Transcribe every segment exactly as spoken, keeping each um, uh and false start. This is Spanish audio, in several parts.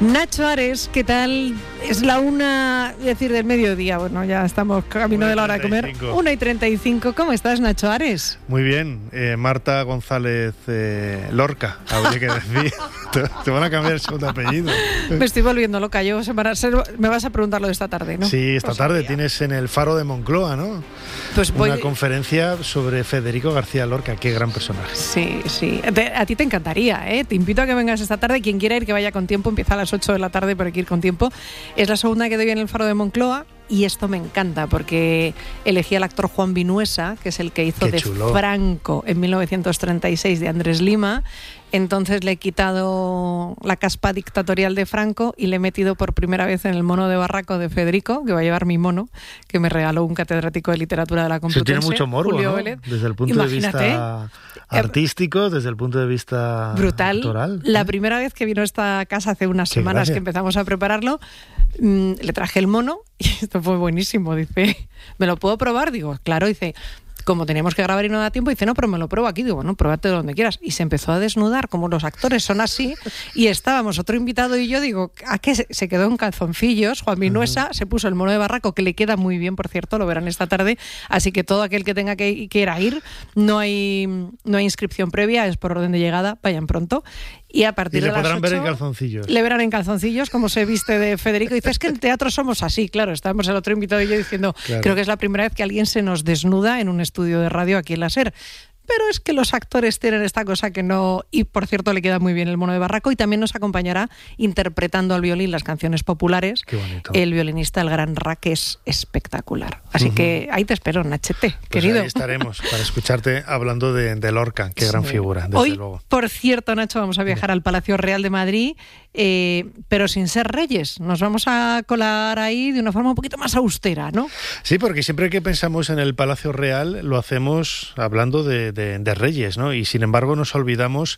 Nacho Ares, ¿qué tal? Es la una, es decir, del mediodía. Bueno, ya estamos camino de la hora de comer. Una y treinta y cinco. ¿Cómo estás, Nacho Ares? Muy bien. Eh, Marta González eh, Lorca, habría que decir. te, te van a cambiar el segundo apellido. Me estoy volviendo loca. Yo, me vas a preguntar lo de esta tarde, ¿no? Sí, esta tarde tienes en el Faro de Moncloa, ¿no? Pues voy... Una conferencia sobre Federico García Lorca. Qué gran personaje. Sí, sí. Te, a ti te encantaría, ¿eh? Te invito a que vengas esta tarde. Quien quiera ir, que vaya con tiempo. Empieza a las ocho de la tarde, pero hay que ir con tiempo. Es la segunda que doy en el Faro de Moncloa. Y esto me encanta porque elegí al actor Juan Vinuesa, que es el que hizo Qué de chulo. Franco en mil novecientos treinta y seis de Andrés Lima. Entonces le he quitado la caspa dictatorial de Franco y le he metido por primera vez en el mono de Barraco de Federico, que va a llevar mi mono, que me regaló un catedrático de literatura de la Complutense. Se tiene mucho morbo, Julio ¿no? Vélez. Desde el punto Imagínate, de vista artístico, desde el punto de vista brutal. Actoral. La primera vez que vino a esta casa hace unas Qué semanas gracia. que empezamos a prepararlo, mmm, le traje el mono y esto fue buenísimo. Dice, ¿me lo puedo probar? Digo, claro. Dice, como teníamos que grabar y no da tiempo, dice, no, pero me lo pruebo aquí. Digo, bueno, pruébate donde quieras. Y se empezó a desnudar, como los actores son así, y estábamos otro invitado y yo, digo, ¿a qué? Se quedó en calzoncillos. Juan Vinuesa uh-huh. se puso el mono de Barraco, que le queda muy bien, por cierto, lo verán esta tarde. Así que todo aquel que tenga que quiera ir, no hay, no hay inscripción previa, es por orden de llegada, vayan pronto. Y a partir y le de las podrán ocho, ver en calzoncillos. Le verán en calzoncillos, como se viste de Federico. Y dice, es que en teatro somos así, claro. Estábamos el otro invitado y yo diciendo, claro. Creo que es la primera vez que alguien se nos desnuda en un estudio de radio aquí en la SER. Pero es que los actores tienen esta cosa que no... Y, por cierto, le queda muy bien el mono de Barraco y también nos acompañará interpretando al violín las canciones populares. Qué bonito. El violinista, el gran Ra, que es espectacular. Así uh-huh. que ahí te espero, Nachete, pues querido. Ahí estaremos para escucharte hablando de, de Lorca. Qué gran sí. figura, desde Hoy, luego. Por cierto, Nacho, vamos a viajar al Palacio Real de Madrid, eh, pero sin ser reyes. Nos vamos a colar ahí de una forma un poquito más austera, ¿no? Sí, porque siempre que pensamos en el Palacio Real lo hacemos hablando de De, de reyes, ¿no? Y sin embargo nos olvidamos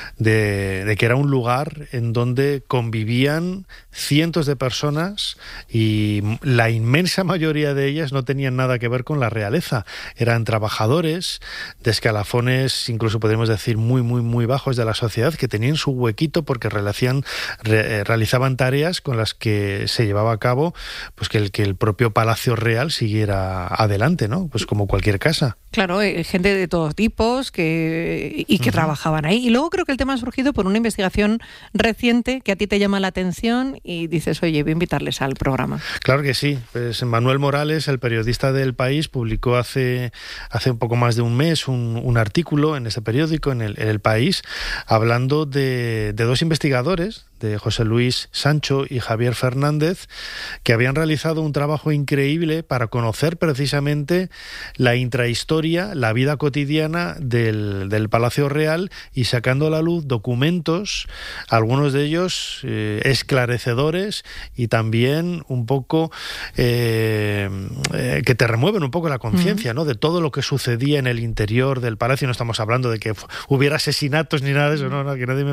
de, de que era un lugar en donde convivían cientos de personas y la inmensa mayoría de ellas no tenían nada que ver con la realeza. Eran trabajadores de escalafones, incluso podríamos decir muy, muy, muy bajos de la sociedad, que tenían su huequito porque realizaban, re, realizaban tareas con las que se llevaba a cabo pues que el, que el propio Palacio Real siguiera adelante, ¿no? Pues como cualquier casa. Claro, eh, gente de todos tipos que, y que uh-huh. trabajaban ahí. Y luego creo que el tema ha surgido por una investigación reciente que a ti te llama la atención y dices, oye, voy a invitarles al programa. Claro que sí. Pues Manuel Morales, el periodista del País, publicó hace, hace un poco más de un mes un, un artículo en ese periódico, en el, en el País, hablando de, de dos investigadores, de José Luis Sancho y Javier Fernández, que habían realizado un trabajo increíble para conocer precisamente la intrahistoria, la vida cotidiana del, del Palacio Real y sacando a la luz documentos, algunos de ellos eh, esclarecedores y también un poco eh, eh, que te remueven un poco la conciencia, ¿no? De todo lo que sucedía en el interior del palacio. No estamos hablando de que hubiera asesinatos ni nada de eso, no, no, que nadie me